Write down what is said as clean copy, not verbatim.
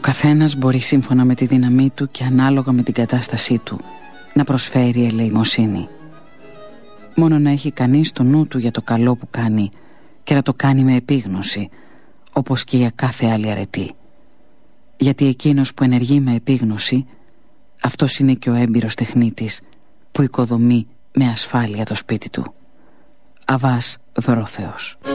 καθένας μπορεί σύμφωνα με τη δύναμή του και ανάλογα με την κατάστασή του να προσφέρει ελεημοσύνη. Μόνο να έχει κανείς το νου του για το καλό που κάνει και να το κάνει με επίγνωση, όπως και για κάθε άλλη αρετή. Γιατί εκείνος που ενεργεί με επίγνωση, αυτός είναι και ο έμπειρος τεχνίτης που οικοδομεί με ασφάλεια το σπίτι του. Αββάς Δωρόθεος.